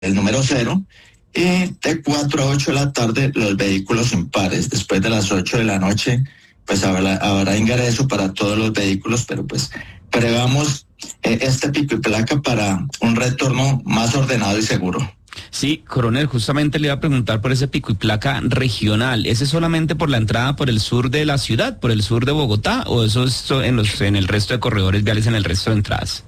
el número 0, y de 4 a 8 de la tarde los vehículos impares. Después de las 8 de la noche, pues habrá ingreso para todos los vehículos, pero pues prevamos este pico y placa para un retorno más ordenado y seguro. Sí, coronel, justamente le iba a preguntar por ese pico y placa regional. ¿Ese es solamente por la entrada por el sur de la ciudad, por el sur de Bogotá, o eso es en el resto de corredores viales, en el resto de entradas?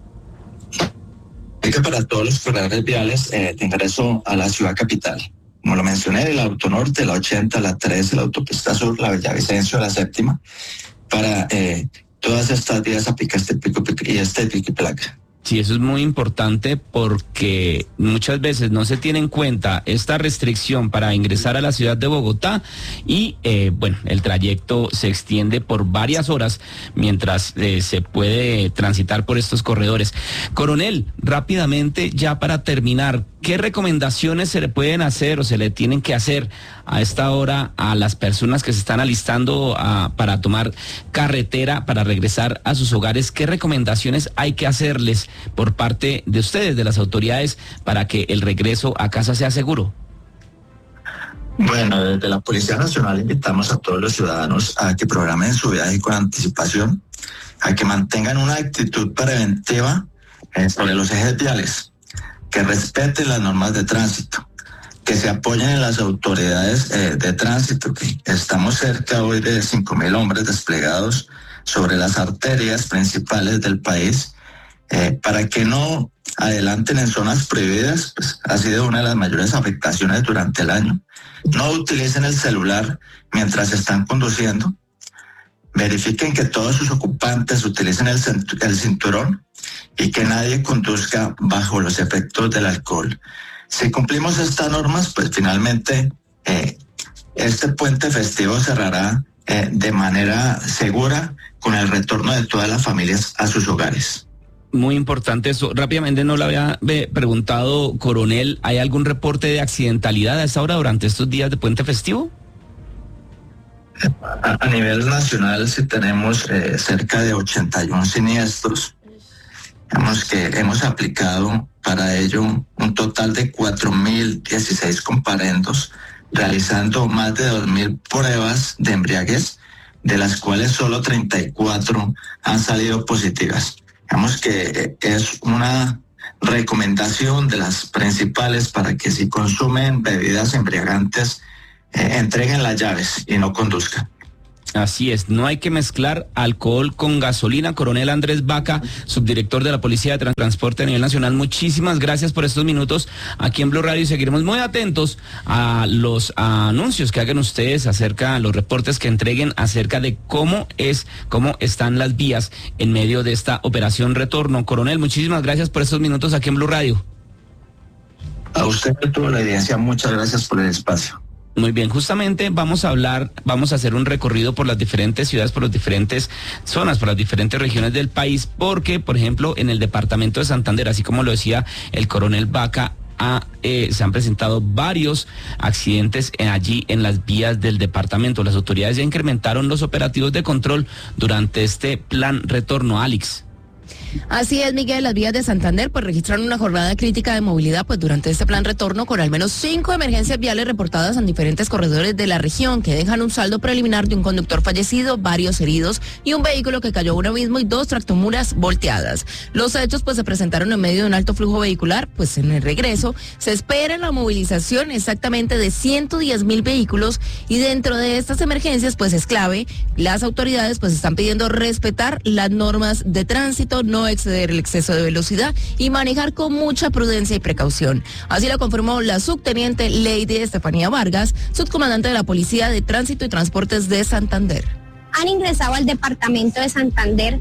Para todos los corredores viales de ingreso a la ciudad capital. Como lo mencioné, el Autonorte, la 80, la 13, la Autopista Sur, la Villavicencio, la 7ª. Para todas estas vías aplica este pico y placa. Sí, eso es muy importante porque muchas veces no se tiene en cuenta esta restricción para ingresar a la ciudad de Bogotá y, el trayecto se extiende por varias horas mientras se puede transitar por estos corredores. Coronel, rápidamente, ya para terminar, ¿qué recomendaciones se le pueden hacer o se le tienen que hacer a esta hora a las personas que se están alistando para tomar carretera, para regresar a sus hogares? ¿Qué recomendaciones hay que hacerles por parte de ustedes, de las autoridades, para que el regreso a casa sea seguro? Bueno, desde la Policía Nacional invitamos a todos los ciudadanos a que programen su viaje con anticipación, a que mantengan una actitud preventiva sobre los ejes viales, que respeten las normas de tránsito, que se apoyen en las autoridades de tránsito, que estamos cerca hoy de 5.000 hombres desplegados sobre las arterias principales del país, para que no adelanten en zonas prohibidas, pues ha sido una de las mayores afectaciones durante el año. No utilicen el celular mientras están conduciendo. Verifiquen que todos sus ocupantes utilicen el cinturón y que nadie conduzca bajo los efectos del alcohol. Si cumplimos estas normas, pues finalmente este puente festivo cerrará de manera segura con el retorno de todas las familias a sus hogares. Muy importante eso. Rápidamente, no lo había preguntado, coronel, ¿hay algún reporte de accidentalidad a esta hora durante estos días de puente festivo? A nivel nacional sí tenemos cerca de 81 siniestros. Hemos aplicado para ello un total de 4.016 comparendos, realizando más de 2.000 pruebas de embriaguez, de las cuales solo 34 han salido positivas. Digamos que es una recomendación de las principales para que si consumen bebidas embriagantes, entreguen las llaves y no conduzcan. Así es, no hay que mezclar alcohol con gasolina. Coronel Andrés Vaca, subdirector de la Policía de Transporte a nivel nacional, muchísimas gracias por estos minutos aquí en Blue Radio y seguiremos muy atentos a los anuncios que hagan ustedes acerca de los reportes que entreguen acerca de cómo están las vías en medio de esta operación retorno. Coronel, muchísimas gracias por estos minutos aquí en Blue Radio. A usted por toda la evidencia, muchas gracias por el espacio. Muy bien, justamente vamos a hacer un recorrido por las diferentes ciudades, por las diferentes zonas, por las diferentes regiones del país, porque, por ejemplo, en el departamento de Santander, así como lo decía el coronel Vaca, se han presentado varios accidentes allí en las vías del departamento. Las autoridades ya incrementaron los operativos de control durante este plan retorno. Alex. Así es, Miguel, las vías de Santander pues registraron una jornada crítica de movilidad pues durante este plan retorno, con al menos 5 emergencias viales reportadas en diferentes corredores de la región, que dejan un saldo preliminar de un conductor fallecido, varios heridos y un vehículo que cayó a un abismo y 2 tractomulas volteadas. Los hechos pues se presentaron en medio de un alto flujo vehicular. Pues en el regreso se espera la movilización exactamente de 110.000 vehículos, y dentro de estas emergencias pues es clave, las autoridades pues están pidiendo respetar las normas de tránsito, no exceder el exceso de velocidad y manejar con mucha prudencia y precaución. Así lo confirmó la subteniente Lady Estefanía Vargas, subcomandante de la Policía de Tránsito y Transportes de Santander. Han ingresado al departamento de Santander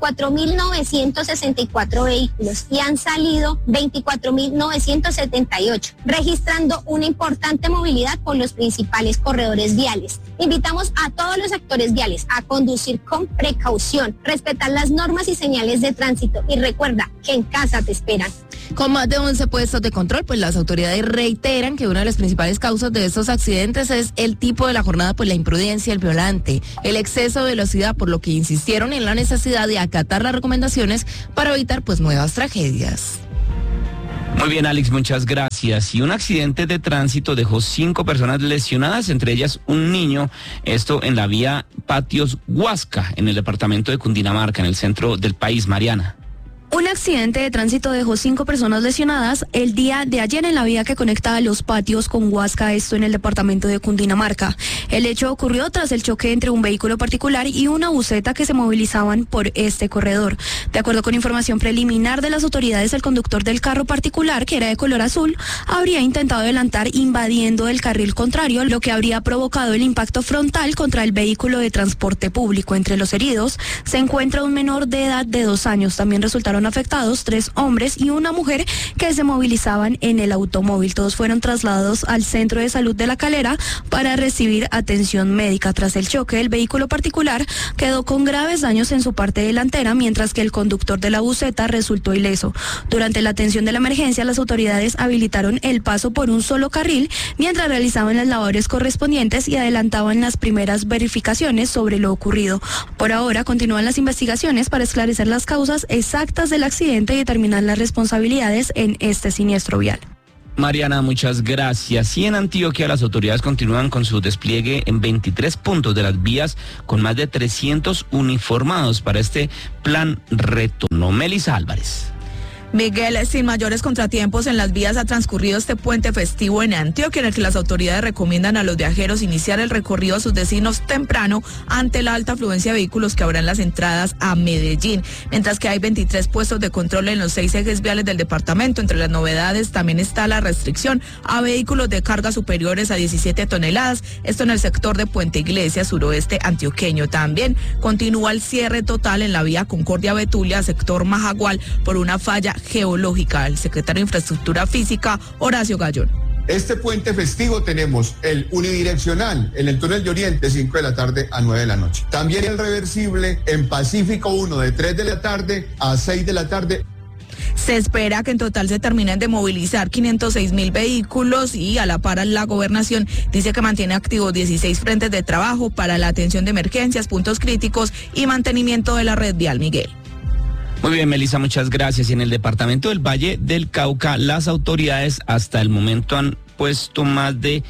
24.964 vehículos y han salido 24.978, registrando una importante movilidad por los principales corredores viales. Invitamos a todos los actores viales a conducir con precaución, respetar las normas y señales de tránsito y recuerda que en casa te esperan. Con más de 11 puestos de control, pues las autoridades reiteran que una de las principales causas de estos accidentes es el tipo de la jornada, pues la imprudencia, el violante, el exceso de velocidad, por lo que insistieron en la necesidad de acatar las recomendaciones para evitar pues nuevas tragedias. Muy bien, Alex, muchas gracias. Y un accidente de tránsito dejó 5 personas lesionadas, entre ellas un niño, esto en la vía Patios Huasca, en el departamento de Cundinamarca, en el centro del país. Mariana. Un accidente de tránsito dejó 5 personas lesionadas el día de ayer en la vía que conecta a Los Patios con Huasca, esto en el departamento de Cundinamarca. El hecho ocurrió tras el choque entre un vehículo particular y una buseta que se movilizaban por este corredor. De acuerdo con información preliminar de las autoridades, el conductor del carro particular, que era de color azul, habría intentado adelantar invadiendo el carril contrario, lo que habría provocado el impacto frontal contra el vehículo de transporte público. Entre los heridos se encuentra un menor de edad de 2 años. También resultaron afectados 3 hombres y una mujer que se movilizaban en el automóvil. Todos fueron trasladados al Centro de Salud de La Calera para recibir atención médica. Tras el choque, el vehículo particular quedó con graves daños en su parte delantera, mientras que el conductor de la buseta resultó ileso. Durante la atención de la emergencia, las autoridades habilitaron el paso por un solo carril mientras realizaban las labores correspondientes y adelantaban las primeras verificaciones sobre lo ocurrido. Por ahora continúan las investigaciones para esclarecer las causas exactas del accidente y determinar las responsabilidades en este siniestro vial. Mariana, muchas gracias. Y en Antioquia las autoridades continúan con su despliegue en 23 puntos de las vías con más de 300 uniformados para este plan retorno. Melissa Álvarez. Miguel, sin mayores contratiempos en las vías ha transcurrido este puente festivo en Antioquia, en el que las autoridades recomiendan a los viajeros iniciar el recorrido a sus destinos temprano ante la alta afluencia de vehículos que habrá en las entradas a Medellín. Mientras que hay 23 puestos de control en los 6 ejes viales del departamento. Entre las novedades también está la restricción a vehículos de carga superiores a 17 toneladas, esto en el sector de Puente Iglesia, suroeste antioqueño. También continúa el cierre total en la vía Concordia-Betulia, sector Majagual, por una falla geológica. El secretario de Infraestructura Física, Horacio Gallón. Este puente festivo tenemos el unidireccional en el túnel de Oriente de 5 de la tarde a 9 de la noche. También el reversible en Pacífico 1 de 3 de la tarde a 6 de la tarde. Se espera que en total se terminen de movilizar 506.000 vehículos y a la par la gobernación dice que mantiene activos 16 frentes de trabajo para la atención de emergencias, puntos críticos y mantenimiento de la red vial. Miguel. Muy bien, Melissa, muchas gracias. Y en el departamento del Valle del Cauca, las autoridades hasta el momento han puesto más de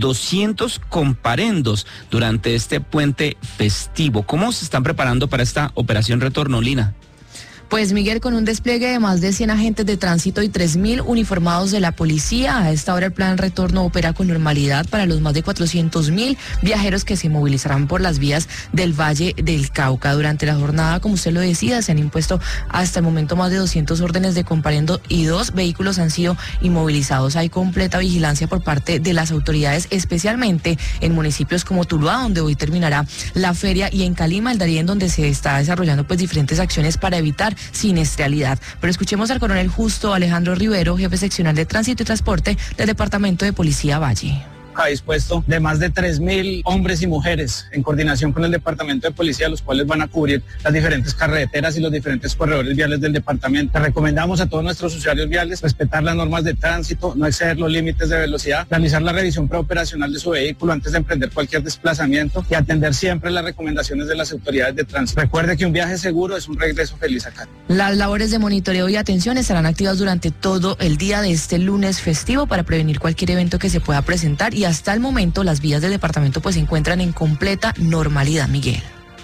200 comparendos durante este puente festivo. ¿Cómo se están preparando para esta operación retorno, Lina? Pues Miguel, con un despliegue de más de 100 agentes de tránsito y 3.000 uniformados de la policía, a esta hora el plan retorno opera con normalidad para los más de 400.000 viajeros que se movilizarán por las vías del Valle del Cauca. Durante la jornada, como usted lo decía, se han impuesto hasta el momento más de 200 órdenes de comparendo y 2 vehículos han sido inmovilizados. Hay completa vigilancia por parte de las autoridades, especialmente en municipios como Tuluá, donde hoy terminará la feria, y en Calima, el Darién, donde se está desarrollando pues diferentes acciones para evitar siniestralidad. Pero escuchemos al coronel Justo Alejandro Rivero, jefe seccional de Tránsito y Transporte del Departamento de Policía Valle. Ha dispuesto de más de 3.000 hombres y mujeres en coordinación con el Departamento de Policía, los cuales van a cubrir las diferentes carreteras y los diferentes corredores viales del departamento. Recomendamos a todos nuestros usuarios viales respetar las normas de tránsito, no exceder los límites de velocidad, realizar la revisión preoperacional de su vehículo antes de emprender cualquier desplazamiento y atender siempre las recomendaciones de las autoridades de tránsito. Recuerde que un viaje seguro es un regreso feliz a casa. Las labores de monitoreo y atención estarán activas durante todo el día de este lunes festivo para prevenir cualquier evento que se pueda presentar, y hasta el momento las vías del departamento pues se encuentran en completa normalidad, Miguel.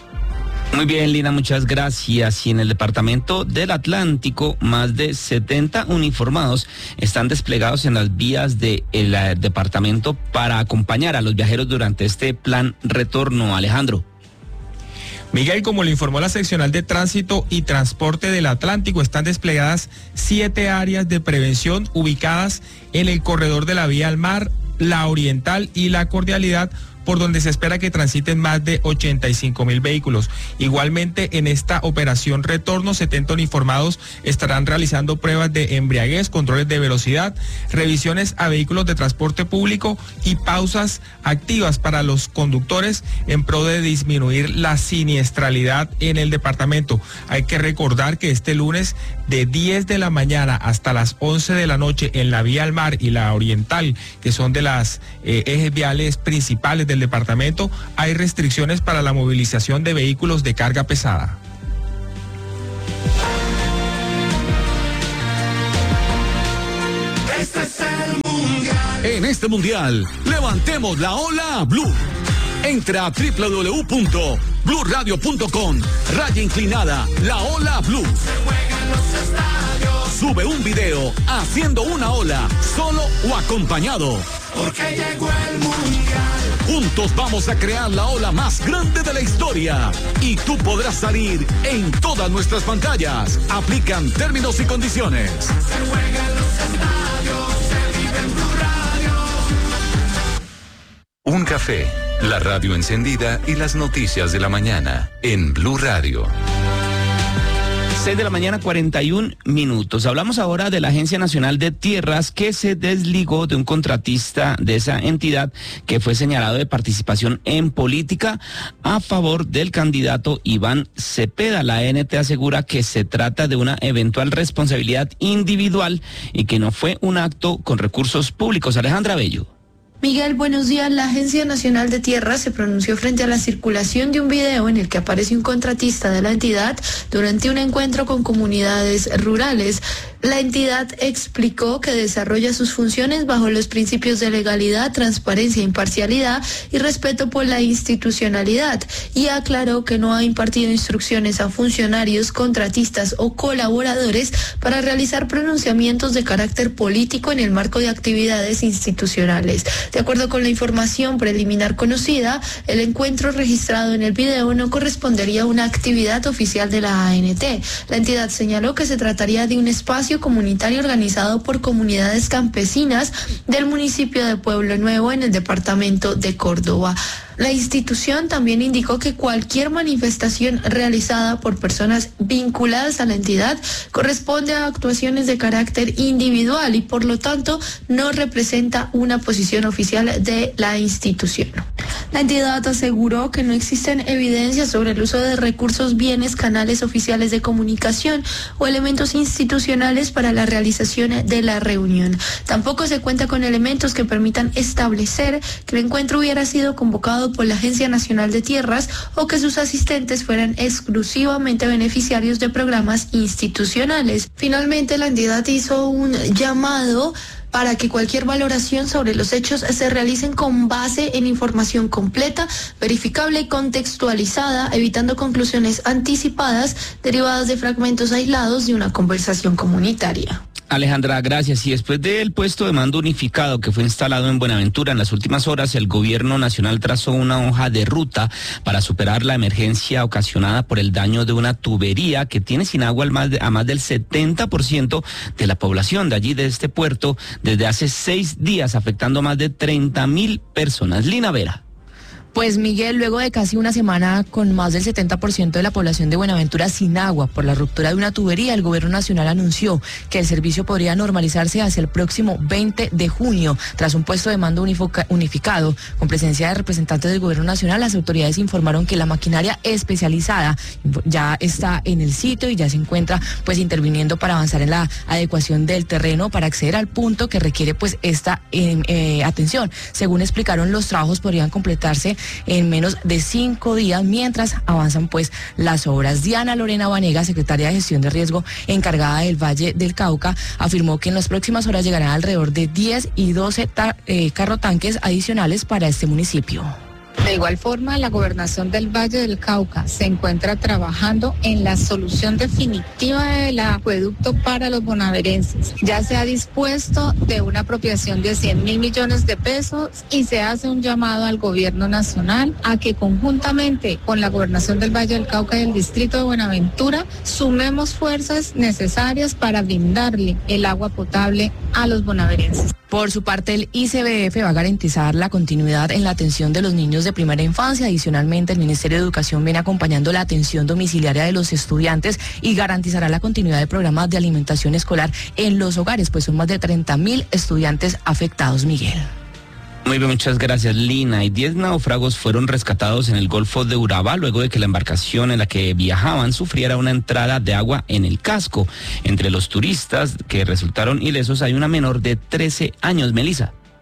Muy bien, Lina, muchas gracias. Y en el departamento del Atlántico, más de 70 uniformados están desplegados en las vías del departamento para acompañar a los viajeros durante este plan retorno. Alejandro. Miguel, como lo informó la seccional de Tránsito y Transporte del Atlántico, están desplegadas 7 áreas de prevención ubicadas en el corredor de la vía al mar, la Oriental y la Cordialidad, por donde se espera que transiten más de 85.000 vehículos. Igualmente, en esta operación retorno, 70 uniformados estarán realizando pruebas de embriaguez, controles de velocidad, revisiones a vehículos de transporte público y pausas activas para los conductores en pro de disminuir la siniestralidad en el departamento. Hay que recordar que este lunes, de 10 de la mañana hasta las 11 de la noche, en la vía al mar y la Oriental, que son de las ejes viales principales del departamento, hay restricciones para la movilización de vehículos de carga pesada. En este mundial, levantemos la ola Blue. Entra a www.bluradio.com, /la ola Blue. Sube un video haciendo una ola, solo o acompañado. Porque llegó el mundial. Juntos vamos a crear la ola más grande de la historia. Y tú podrás salir en todas nuestras pantallas. Aplican términos y condiciones. Se juega en los estadios, se vive en Blue Radio. Un café, la radio encendida y las noticias de la mañana en Blue Radio. 6 de la mañana, 41 minutos. Hablamos ahora de la Agencia Nacional de Tierras, que se desligó de un contratista de esa entidad que fue señalado de participación en política a favor del candidato Iván Cepeda. La ANT asegura que se trata de una eventual responsabilidad individual y que no fue un acto con recursos públicos. Alejandra Bello. Miguel, buenos días. La Agencia Nacional de Tierras se pronunció frente a la circulación de un video en el que aparece un contratista de la entidad durante un encuentro con comunidades rurales. La entidad explicó que desarrolla sus funciones bajo los principios de legalidad, transparencia, imparcialidad y respeto por la institucionalidad, y aclaró que no ha impartido instrucciones a funcionarios, contratistas o colaboradores para realizar pronunciamientos de carácter político en el marco de actividades institucionales. De acuerdo con la información preliminar conocida, el encuentro registrado en el video no correspondería a una actividad oficial de la ANT. La entidad señaló que se trataría de un espacio comunitario organizado por comunidades campesinas del municipio de Pueblo Nuevo en el departamento de Córdoba. La institución también indicó que cualquier manifestación realizada por personas vinculadas a la entidad corresponde a actuaciones de carácter individual y por lo tanto no representa una posición oficial de la institución. La entidad aseguró que no existen evidencias sobre el uso de recursos, bienes, canales oficiales de comunicación o elementos institucionales para la realización de la reunión. Tampoco se cuenta con elementos que permitan establecer que el encuentro hubiera sido convocado por la Agencia Nacional de Tierras o que sus asistentes fueran exclusivamente beneficiarios de programas institucionales. Finalmente, la entidad hizo un llamado para que cualquier valoración sobre los hechos se realicen con base en información completa, verificable y contextualizada, evitando conclusiones anticipadas derivadas de fragmentos aislados de una conversación comunitaria. Alejandra, gracias. Y después del puesto de mando unificado que fue instalado en Buenaventura, en las últimas horas el gobierno nacional trazó una hoja de ruta para superar la emergencia ocasionada por el daño de una tubería que tiene sin agua a más del 70% de la población de allí, de este puerto, desde hace 6 días, afectando a más de 30.000 personas. Lina Vera. Pues Miguel, luego de casi una semana con más del 70% de la población de Buenaventura sin agua por la ruptura de una tubería, el gobierno nacional anunció que el servicio podría normalizarse hacia el próximo 20 de junio. Tras un puesto de mando unificado con presencia de representantes del gobierno nacional, las autoridades informaron que la maquinaria especializada ya está en el sitio y ya se encuentra pues interviniendo para avanzar en la adecuación del terreno para acceder al punto que requiere pues esta atención. Según explicaron, los trabajos podrían completarse en menos de 5 días mientras avanzan pues las obras. Diana Lorena Vanega, secretaria de Gestión de Riesgo encargada del Valle del Cauca, afirmó que en las próximas horas llegarán alrededor de 10 y 12 carrotanques adicionales para este municipio. De igual forma, la Gobernación del Valle del Cauca se encuentra trabajando en la solución definitiva del acueducto para los bonaerenses. Ya se ha dispuesto de una apropiación de 100.000 millones de pesos y se hace un llamado al Gobierno Nacional a que conjuntamente con la Gobernación del Valle del Cauca y el Distrito de Buenaventura sumemos fuerzas necesarias para brindarle el agua potable a los bonaerenses. Por su parte, el ICBF va a garantizar la continuidad en la atención de los niños de primera infancia. Adicionalmente, el Ministerio de Educación viene acompañando la atención domiciliaria de los estudiantes y garantizará la continuidad de programas de alimentación escolar en los hogares, pues son más de 30.000 estudiantes afectados, Miguel. Muy bien, muchas gracias, Lina. Y 10 náufragos fueron rescatados en el Golfo de Urabá luego de que la embarcación en la que viajaban sufriera una entrada de agua en el casco. Entre los turistas que resultaron ilesos hay una menor de 13 años, Melissa.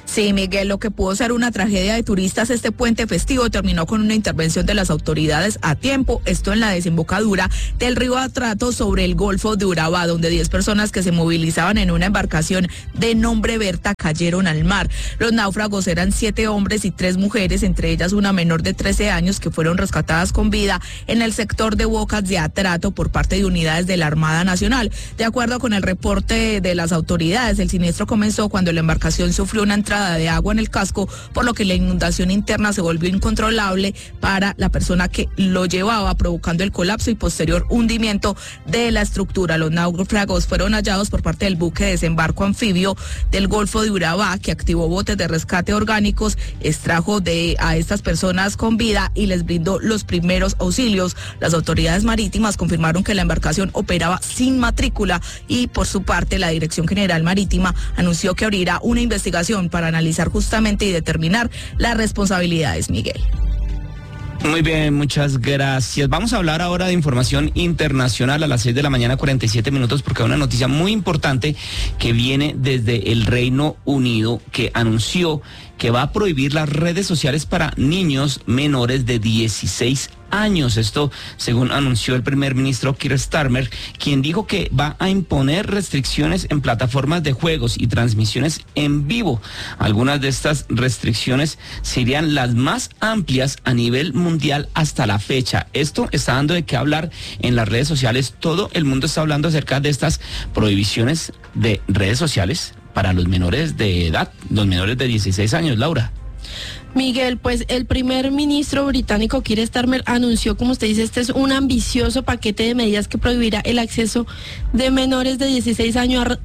Sí, Miguel, lo que pudo ser una tragedia de turistas este puente festivo terminó con una intervención de las autoridades a tiempo, esto en la desembocadura del río Atrato sobre el Golfo de Urabá, donde 10 personas que se movilizaban en una embarcación de nombre Berta cayeron al mar. Los náufragos eran 7 hombres y 3 mujeres, entre ellas una menor de 13 años que fueron rescatadas con vida en el sector de Bocas de Atrato por parte de unidades de la Armada Nacional. De acuerdo con el reporte de las autoridades, el siniestro comenzó cuando la embarcación sufrió una entrada de agua en el casco, por lo que la inundación interna se volvió incontrolable para la persona que lo llevaba, provocando el colapso y posterior hundimiento de la estructura. Los náufragos fueron hallados por parte del buque de desembarco anfibio del Golfo de Urabá, que activó botes de rescate orgánicos, extrajo a estas personas con vida y les brindó los primeros auxilios. Las autoridades marítimas confirmaron que la embarcación operaba sin matrícula y, por su parte, la Dirección General Marítima anunció que abrirá una investigación para analizar justamente y determinar las responsabilidades, Miguel. Muy bien, muchas gracias. Vamos a hablar ahora de información internacional a las 6 de la mañana, 47 minutos, porque hay una noticia muy importante que viene desde el Reino Unido, que anunció que va a prohibir las redes sociales para niños menores de 16 años. Esto según anunció el primer ministro Keir Starmer, quien dijo que va a imponer restricciones en plataformas de juegos y transmisiones en vivo. Algunas de estas restricciones serían las más amplias a nivel mundial hasta la fecha. Esto está dando de qué hablar en las redes sociales. Todo el mundo está hablando acerca de estas prohibiciones de redes sociales para los menores de edad, los menores de 16 años, Laura. Miguel, pues el primer ministro británico Keir Starmer anunció, como usted dice, este es un ambicioso paquete de medidas que prohibirá el acceso de menores de 16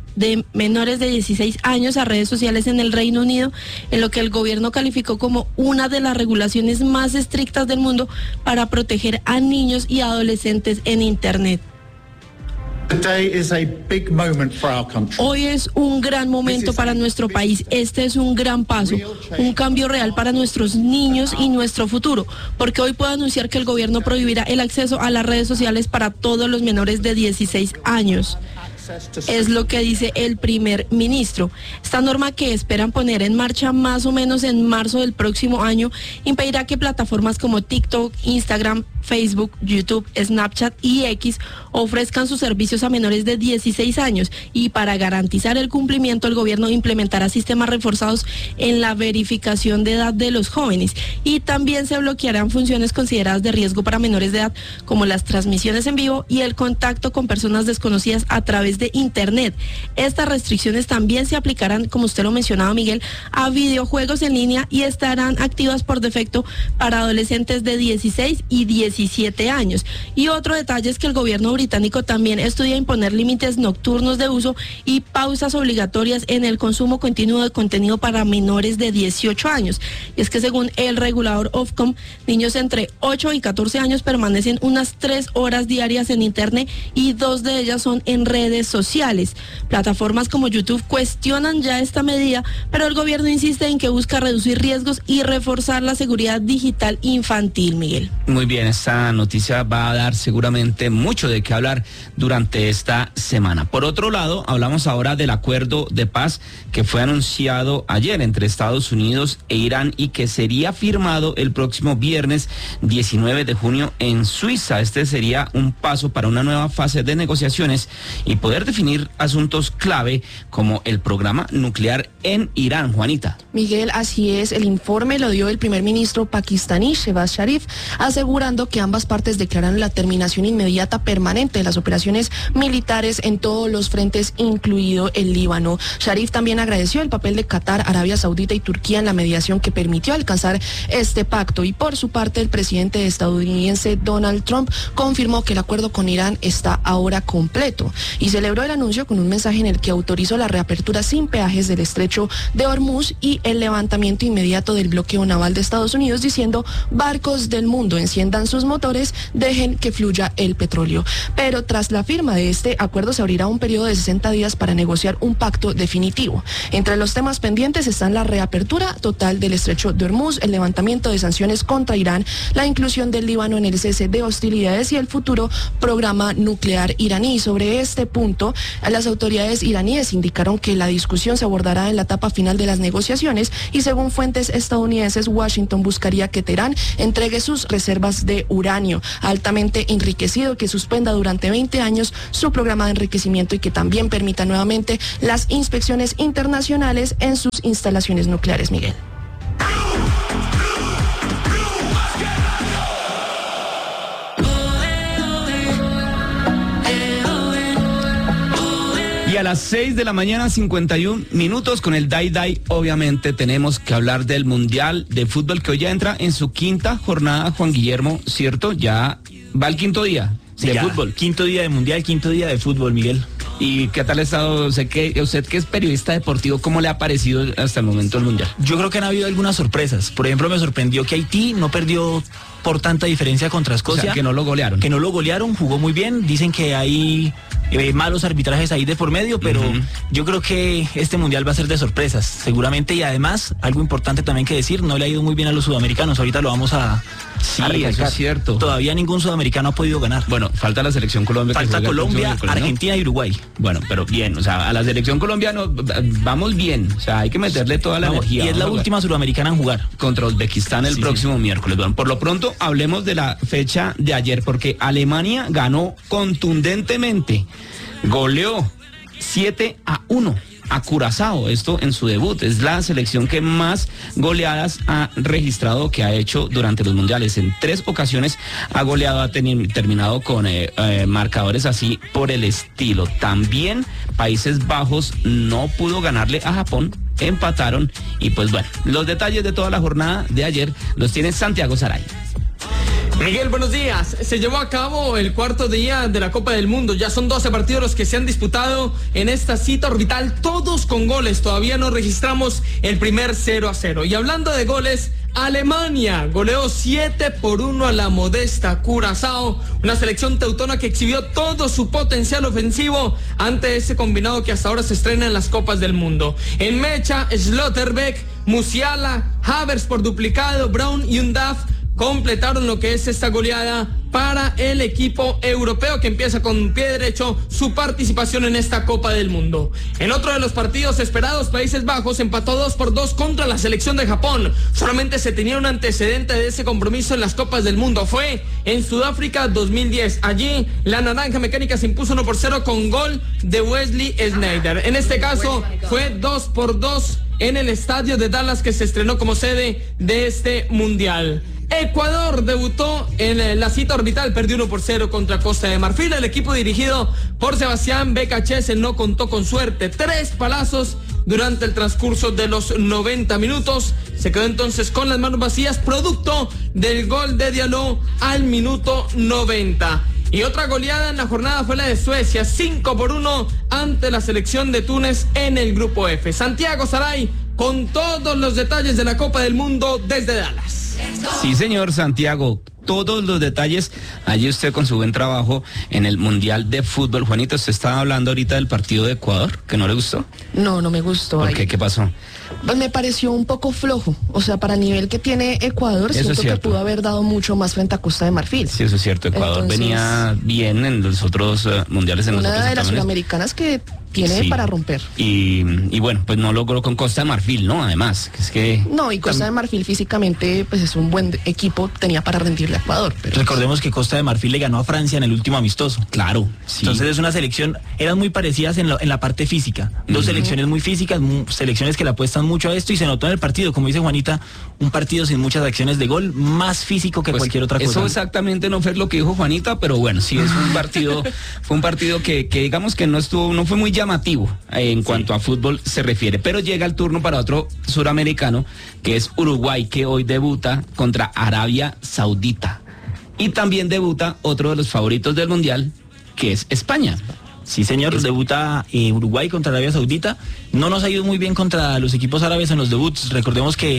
años a redes sociales en el Reino Unido, en lo que el gobierno calificó como una de las regulaciones más estrictas del mundo para proteger a niños y adolescentes en Internet. Hoy es un gran momento para nuestro país. Este es un gran paso, un cambio real para nuestros niños y nuestro futuro, porque hoy puedo anunciar que el gobierno prohibirá el acceso a las redes sociales para todos los menores de 16 años. Es lo que dice el primer ministro. Esta norma, que esperan poner en marcha más o menos en marzo del próximo año, impedirá que plataformas como TikTok, Instagram, Facebook, YouTube, Snapchat y X ofrezcan sus servicios a menores de 16 años, y para garantizar el cumplimiento el gobierno implementará sistemas reforzados en la verificación de edad de los jóvenes, y también se bloquearán funciones consideradas de riesgo para menores de edad como las transmisiones en vivo y el contacto con personas desconocidas a través de Internet. Estas restricciones también se aplicarán, como usted lo mencionaba, Miguel, a videojuegos en línea y estarán activas por defecto para adolescentes de 16 y 17 años. Y otro detalle es que el gobierno británico también estudia imponer límites nocturnos de uso y pausas obligatorias en el consumo continuo de contenido para menores de 18 años. Y es que según el regulador Ofcom, niños entre 8 y 14 años permanecen unas 3 horas diarias en Internet y 2 de ellas son en redes sociales. Plataformas como YouTube cuestionan ya esta medida, pero el gobierno insiste en que busca reducir riesgos y reforzar la seguridad digital infantil, Miguel. Muy bien, esta noticia va a dar seguramente mucho de qué hablar durante esta semana. Por otro lado, hablamos ahora del acuerdo de paz que fue anunciado ayer entre Estados Unidos e Irán y que sería firmado el próximo viernes 19 de junio en Suiza. Este sería un paso para una nueva fase de negociaciones y poder definir asuntos clave como el programa nuclear en Irán. Juanita. Miguel, así es. El informe lo dio el primer ministro pakistaní, Shehbaz Sharif, asegurando que ambas partes declararon la terminación inmediata permanente de las operaciones militares en todos los frentes, incluido el Líbano. Sharif también agradeció el papel de Qatar, Arabia Saudita y Turquía en la mediación que permitió alcanzar este pacto. Y por su parte, el presidente estadounidense Donald Trump confirmó que el acuerdo con Irán está ahora completo y celebró el anuncio con un mensaje en el que autorizó la reapertura sin peajes del estrecho de Hormuz y el levantamiento inmediato del bloqueo naval de Estados Unidos, diciendo: barcos del mundo, enciendan sus sus motores, dejen que fluya el petróleo. Pero tras la firma de este acuerdo se abrirá un periodo de 60 días para negociar un pacto definitivo. Entre los temas pendientes están la reapertura total del estrecho de Hormuz, el levantamiento de sanciones contra Irán, la inclusión del Líbano en el cese de hostilidades y el futuro programa nuclear iraní. Sobre este punto, las autoridades iraníes indicaron que la discusión se abordará en la etapa final de las negociaciones y según fuentes estadounidenses, Washington buscaría que Teherán entregue sus reservas de uranio altamente enriquecido, que suspenda durante 20 años su programa de enriquecimiento y que también permita nuevamente las inspecciones internacionales en sus instalaciones nucleares, Miguel. Y a las 6 de la mañana, 51 minutos, con el Dai, obviamente tenemos que hablar del Mundial de Fútbol que hoy ya entra en su quinta jornada, Juan Guillermo, ¿cierto? Ya va el quinto día de fútbol. Quinto día de Mundial, quinto día de fútbol, Miguel. ¿Y qué tal ha estado? Usted que es periodista deportivo, ¿cómo le ha parecido hasta el momento el Mundial? Yo creo que han habido algunas sorpresas. Por ejemplo, me sorprendió que Haití no perdió por tanta diferencia contra Escocia. O sea, que no lo golearon. Que no lo golearon, jugó muy bien. Dicen que hay malos arbitrajes ahí de por medio, pero yo creo que este Mundial va a ser de sorpresas, seguramente. Y además, algo importante también que decir, no le ha ido muy bien a los sudamericanos. Ahorita lo vamos a recalcar. Eso es cierto. Todavía ningún sudamericano ha podido ganar. Bueno, falta la selección Colombia. Falta Colombia, Argentina y Uruguay. Bueno, pero bien, o sea, a la selección colombiana vamos bien, o sea, hay que meterle toda la energía. Y es la última sudamericana en jugar. Contra Uzbekistán el próximo miércoles. Bueno, por lo pronto, hablemos de la fecha de ayer, porque Alemania ganó contundentemente, goleó 7-1 a Curazao, esto en su debut. Es la selección que más goleadas ha registrado, que ha hecho durante los mundiales. En 3 ocasiones ha goleado, ha terminado con marcadores así por el estilo. También Países Bajos no pudo ganarle a Japón, empataron. Y pues bueno, los detalles de toda la jornada de ayer los tiene Santiago Saray. Miguel, buenos días. Se llevó a cabo el cuarto día de la Copa del Mundo. Ya son 12 partidos los que se han disputado en esta cita orbital, todos con goles. Todavía no registramos el primer 0-0. Y hablando de goles, Alemania goleó 7-1 a la modesta Curazao, una selección teutona que exhibió todo su potencial ofensivo ante ese combinado que hasta ahora se estrena en las Copas del Mundo. En mecha, Schlotterbeck, Musiala, Havertz por duplicado, Brown y Undav completaron lo que es esta goleada para el equipo europeo, que empieza con pie derecho su participación en esta Copa del Mundo. En otro de los partidos esperados, Países Bajos empató 2-2 contra la selección de Japón. Solamente se tenía un antecedente de ese compromiso en las Copas del Mundo. Fue en Sudáfrica 2010. Allí la naranja mecánica se impuso 1-0 con gol de Wesley Sneijder. En este caso fue 2-2 en el estadio de Dallas, que se estrenó como sede de este mundial. Ecuador debutó en la cita orbital, perdió 1-0 contra Costa de Marfil. El equipo dirigido por Sebastián Becachese no contó con suerte. 3 palazos durante el transcurso de los 90 minutos. Se quedó entonces con las manos vacías, producto del gol de Diallo al minuto 90. Y otra goleada en la jornada fue la de Suecia, 5-1 ante la selección de Túnez en el grupo F. Santiago Saray con todos los detalles de la Copa del Mundo desde Dallas. Sí, señor Santiago, todos los detalles. Allí usted con su buen trabajo en el Mundial de Fútbol. Juanito, usted estaba hablando ahorita del partido de Ecuador, ¿que no le gustó? No me gustó. ¿Por qué? ¿Qué pasó? Pues me pareció un poco flojo. O sea, para el nivel que tiene Ecuador, siento que pudo haber dado mucho más frente a Costa de Marfil. Sí, eso es cierto. Ecuador venía bien en los otros mundiales. En una de las sudamericanas que tiene para romper. Y bueno, pues no logró con Costa de Marfil, ¿no? Además, que es que... No, y Costa de Marfil físicamente, pues es un buen equipo, tenía para rendirle a Ecuador. Pero... Recordemos que Costa de Marfil le ganó a Francia en el último amistoso. Claro, sí. Entonces es una selección, eran muy parecidas en la parte física. Dos selecciones muy físicas, selecciones que le apuestan mucho a esto, y se notó en el partido, como dice Juanita, un partido sin muchas acciones de gol, más físico que cualquier otra cosa. Eso exactamente no fue lo que dijo Juanita, pero bueno, sí es un partido, fue un partido que digamos que no fue muy llamativo en cuanto a fútbol se refiere. Pero llega el turno para otro suramericano, que es Uruguay, que hoy debuta contra Arabia Saudita. Y también debuta otro de los favoritos del Mundial, que es España. Sí, señor, debuta Uruguay contra Arabia Saudita. No nos ha ido muy bien contra los equipos árabes en los debuts. Recordemos que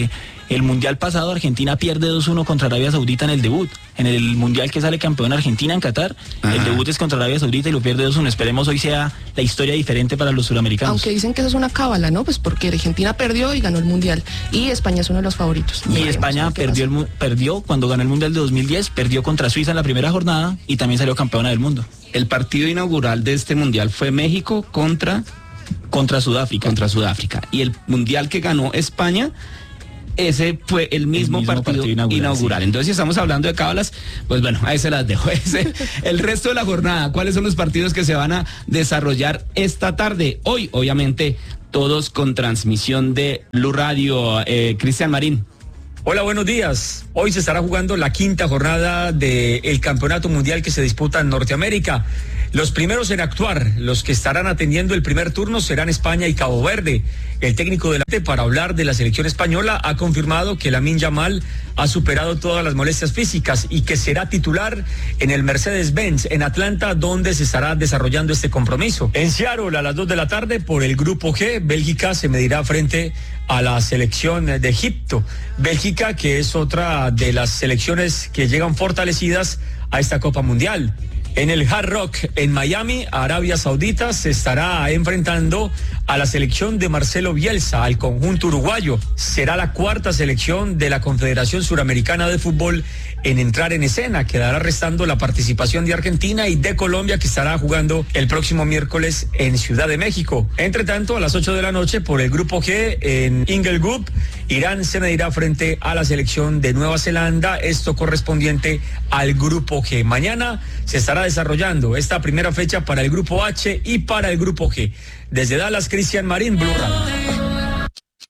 El Mundial pasado Argentina pierde 2-1 contra Arabia Saudita en el debut. En el Mundial que sale campeón Argentina en Qatar, el debut es contra Arabia Saudita y lo pierde 2-1. Esperemos hoy sea la historia diferente para los suramericanos. Aunque dicen que eso es una cábala, ¿no? Pues porque Argentina perdió y ganó el Mundial. Y España es uno de los favoritos. Y España perdió cuando ganó el Mundial de 2010, perdió contra Suiza en la primera jornada y también salió campeona del mundo. El partido inaugural de este Mundial fue México contra Sudáfrica. Y el Mundial que ganó España, ese fue el mismo partido inaugural. Sí. Entonces, si estamos hablando de cábalas, pues bueno, ahí se las dejo. El resto de la jornada, ¿cuáles son los partidos que se van a desarrollar esta tarde? Hoy, obviamente, todos con transmisión de Blue Radio. Cristian Marín. Hola, buenos días. Hoy se estará jugando la quinta jornada del Campeonato Mundial que se disputa en Norteamérica. Los primeros en actuar, los que estarán atendiendo el primer turno serán España y Cabo Verde. El técnico del para hablar de la selección española ha confirmado que Lamine Yamal ha superado todas las molestias físicas y que será titular en el Mercedes-Benz en Atlanta, donde se estará desarrollando este compromiso. En Seattle, a las 2 de la tarde, por el Grupo G, Bélgica se medirá frente a la selección de Egipto. Bélgica, que es otra de las selecciones que llegan fortalecidas a esta Copa Mundial. En el Hard Rock en Miami, Arabia Saudita se estará enfrentando a la selección de Marcelo Bielsa, al conjunto uruguayo. Será la cuarta selección de la Confederación Suramericana de Fútbol en entrar en escena. Quedará restando la participación de Argentina y de Colombia, que estará jugando el próximo miércoles en Ciudad de México. Entre tanto, a las 8 de la noche, por el Grupo G en Inglewood, Irán se medirá frente a la selección de Nueva Zelanda, esto correspondiente al Grupo G. Mañana se estará desarrollando esta primera fecha para el Grupo H y para el Grupo G. Desde Dallas, Cristian Marín, Blue Radio.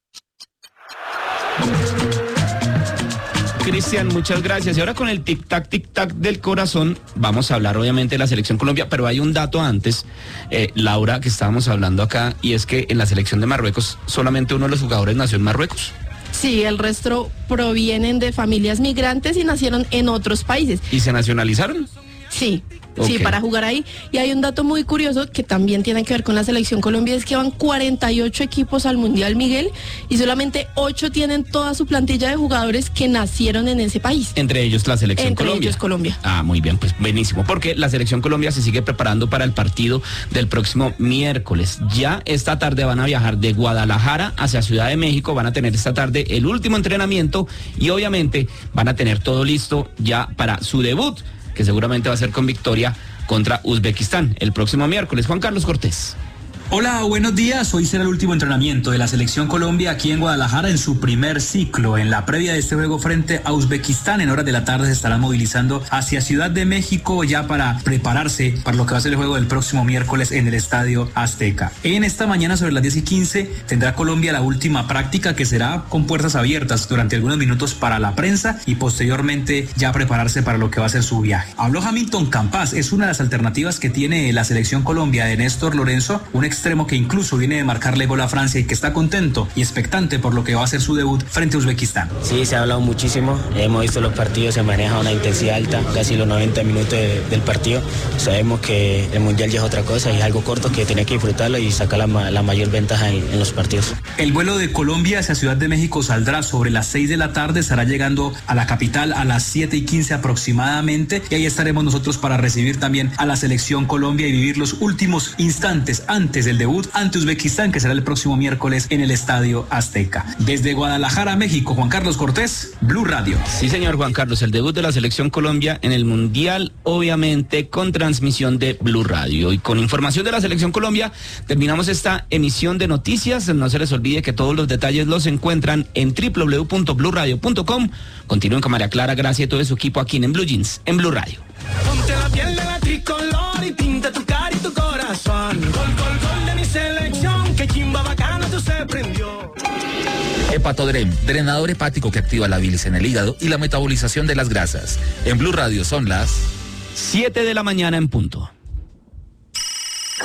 Cristian, muchas gracias. Y ahora con el tic-tac del corazón, vamos a hablar obviamente de la selección Colombia, pero hay un dato antes, Laura, que estábamos hablando acá, y es que en la selección de Marruecos solamente uno de los jugadores nació en Marruecos. Sí, el resto provienen de familias migrantes y nacieron en otros países. ¿Y se nacionalizaron? Sí. Sí, para jugar ahí. Y hay un dato muy curioso que también tiene que ver con la selección Colombia, es que van 48 equipos al Mundial, Miguel, y solamente 8 tienen toda su plantilla de jugadores que nacieron en ese país. Entre ellos la selección Colombia. Entre ellos Colombia. Ah, muy bien, pues buenísimo, porque la selección Colombia se sigue preparando para el partido del próximo miércoles. Ya esta tarde van a viajar de Guadalajara hacia Ciudad de México, van a tener esta tarde el último entrenamiento y obviamente van a tener todo listo ya para su debut, que seguramente va a ser con victoria contra Uzbekistán el próximo miércoles. Juan Carlos Cortés. Hola, buenos días. Hoy será el último entrenamiento de la selección Colombia aquí en Guadalajara en su primer ciclo. En la previa de este juego frente a Uzbekistán, en horas de la tarde se estarán movilizando hacia Ciudad de México ya para prepararse para lo que va a ser el juego del próximo miércoles en el Estadio Azteca. En esta mañana, sobre las 10:15, tendrá Colombia la última práctica, que será con puertas abiertas durante algunos minutos para la prensa y posteriormente ya prepararse para lo que va a ser su viaje. Habló Hamilton Campas, es una de las alternativas que tiene la selección Colombia de Néstor Lorenzo, un extremo que incluso viene de marcarle gol a Francia y que está contento y expectante por lo que va a ser su debut frente a Uzbekistán. Sí, se ha hablado muchísimo, hemos visto los partidos, se maneja una intensidad alta, casi los 90 minutos del partido. Sabemos que el Mundial ya es otra cosa y es algo corto que tiene que disfrutarlo y sacar la mayor ventaja en los partidos. El vuelo de Colombia hacia Ciudad de México saldrá sobre las 6 de la tarde, estará llegando a la capital a las 7:15 aproximadamente, y ahí estaremos nosotros para recibir también a la selección Colombia y vivir los últimos instantes antes del debut ante Uzbekistán, que será el próximo miércoles en el Estadio Azteca. Desde Guadalajara, México, Juan Carlos Cortés, Blue Radio. Sí, señor Juan Carlos, el debut de la selección Colombia en el Mundial, obviamente con transmisión de Blue Radio. Y con información de la selección Colombia, terminamos esta emisión de noticias. No se les olvide que todos los detalles los encuentran en www.bluradio.com. Continúen con María Clara Gracia y todo su equipo aquí en Blue Jeans, en Blue Radio. Ponte la piel de la tricolor y pinta tu cara y tu corazón. Gol, gol, gol de mi selección, que chimba bacana tú se prendió. Hepatodrem, drenador hepático que activa la bilis en el hígado y la metabolización de las grasas. En Blue Radio son las 7 de la mañana en punto.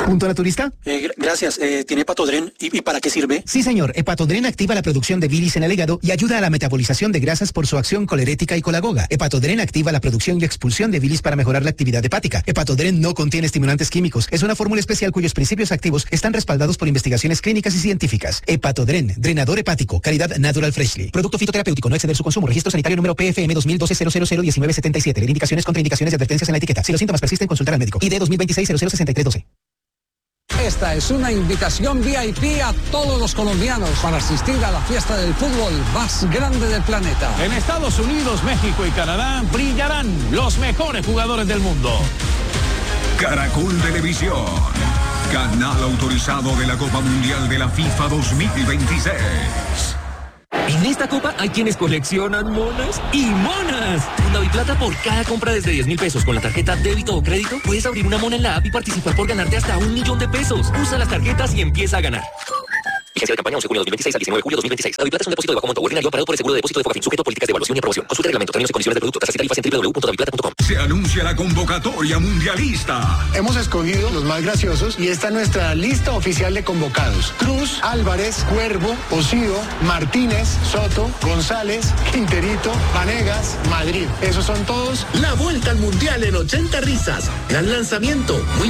¿Punto naturista? Gracias. ¿Tiene Hepatodren? ¿Y para qué sirve? Sí, señor. Hepatodren activa la producción de bilis en el hígado y ayuda a la metabolización de grasas por su acción colerética y colagoga. Hepatodren activa la producción y expulsión de bilis para mejorar la actividad hepática. Hepatodren no contiene estimulantes químicos. Es una fórmula especial cuyos principios activos están respaldados por investigaciones clínicas y científicas. Hepatodren, drenador hepático, calidad Natural Freshly. Producto fitoterapéutico, no exceder su consumo. Registro sanitario número PFM 2012-0001977. Leer indicaciones, contraindicaciones y advertencias en la etiqueta. Si los síntomas persisten, consultar al médico. ID 2026-006312. Esta es una invitación VIP a todos los colombianos para asistir a la fiesta del fútbol más grande del planeta. En Estados Unidos, México y Canadá brillarán los mejores jugadores del mundo. Caracol Televisión, canal autorizado de la Copa Mundial de la FIFA 2026. En esta copa hay quienes coleccionan monas y monas. Con DaviPlata, por cada compra desde 10.000 pesos con la tarjeta débito o crédito, puedes abrir una mona en la app y participar por ganarte hasta $1.000.000 de pesos. Usa las tarjetas y empieza a ganar. Vigencia de campaña 11 de junio de 2026 al 19 de julio de 2026. DaviPlata es un depósito de bajo monto ordinario parado por el Seguro de Depósito de Fogafín, sujeto a políticas de evaluación y aprobación. Consulte reglamento, términos y condiciones del producto, tasas y tarifas en www.daviplata.com. Se anuncia la convocatoria mundialista. Hemos escogido los más graciosos y esta es nuestra lista oficial de convocados. Cruz, Álvarez, Cuervo, Osío, Martínez, Soto, González, Quinterito, Vanegas, Madrid. Esos son todos. La vuelta al mundial en 80 risas. Gran lanzamiento. Muy